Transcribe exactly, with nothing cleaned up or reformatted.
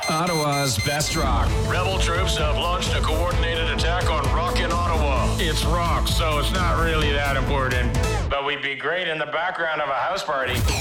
Ottawa's best rock. Rebel troops have launched a coordinated attack on Rock in Ottawa. It's rock, so it's not really that important. But we'd be great in the background of a house party.